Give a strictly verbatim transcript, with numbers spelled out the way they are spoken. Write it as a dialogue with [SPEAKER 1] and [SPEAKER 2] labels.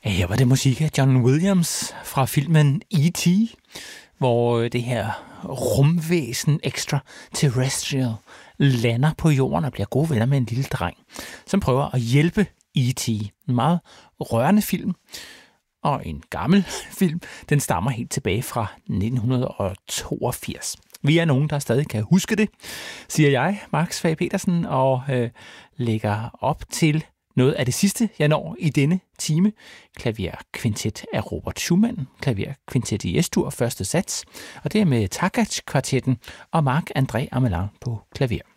[SPEAKER 1] Her var det musik af John Williams fra filmen E T, hvor det her rumvæsen extraterrestrial lander på jorden og bliver gode venner med en lille dreng, som prøver at hjælpe E T. En meget rørende film, og en gammel film. Den stammer helt tilbage fra nitten toogfirs. Vi er nogen, der stadig kan huske det, siger jeg, Max Fage Petersen, og øh, lægger op til noget af det sidste, jeg når i denne time. Klaverkvintet af Robert Schumann, klaverkvintet i S-dur, første sats, og det er med Takács kvartetten og Marc-André Amelin på klaver.